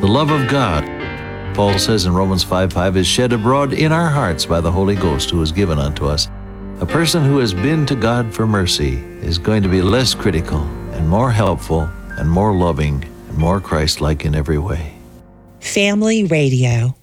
love of God, Paul says in Romans 5:5, is shed abroad in our hearts by the Holy Ghost who is given unto us. A person who has been to God for mercy is going to be less critical and more helpful and more loving and more Christ-like in every way. Family Radio.